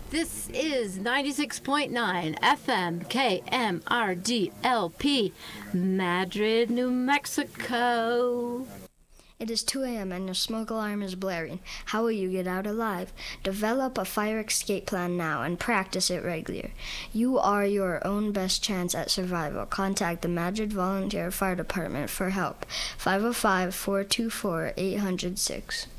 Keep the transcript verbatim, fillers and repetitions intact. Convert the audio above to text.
This is ninety-six point nine F M K M R D L P, Madrid, New Mexico. It is two a.m. and your smoke alarm is blaring. How will you get out alive? Develop a fire escape plan now and practice it regularly. You are your own best chance at survival. Contact the Madrid Volunteer Fire Department for help. five oh five, four two four, eight oh six.